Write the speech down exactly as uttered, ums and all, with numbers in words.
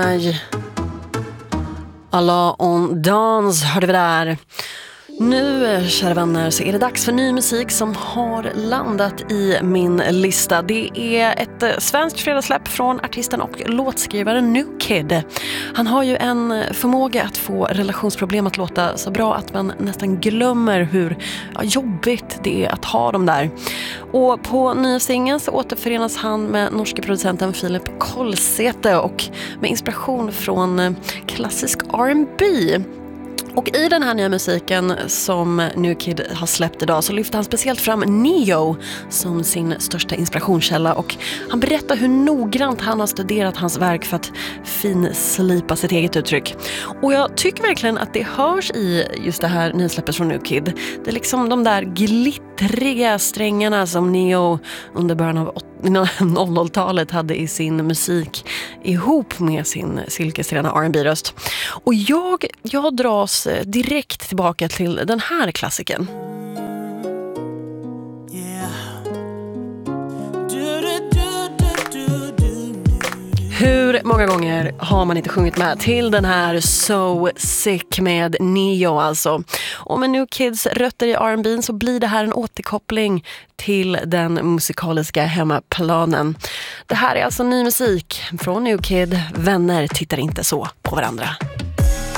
Minaj. Alla on dans hörde vi där. Nu, kära vänner, så är det dags för ny musik som har landat i min lista. Det är ett svenskt fredagssläpp från artisten och låtskrivaren New Kid. Han har ju en förmåga att få relationsproblem att låta så bra att man nästan glömmer hur ja, jobbigt det är att ha dem där. Och på nya singeln så återförenas han med norska producenten Philip Kolsete och med inspiration från klassisk R and B. Och i den här nya musiken som New Kid har släppt idag så lyfter han speciellt fram Neo som sin största inspirationskälla, och han berättar hur noggrant han har studerat hans verk för att finslipa sitt eget uttryck. Och jag tycker verkligen att det hörs i just det här nysläppet från New Kid. Det är liksom de där glittriga strängarna som Neo under början av noll noll-talet hade i sin musik ihop med sin silkesrena R and B-röst. Och jag, jag dras direkt tillbaka till den här klassiken. Hur många gånger har man inte sjungit med till den här So Sick med Neo alltså. Och med New Kids rötter i R and B så blir det här en återkoppling till den musikaliska hemmaplanen. Det här är alltså ny musik från New Kid. Vänner tittar inte så på varandra.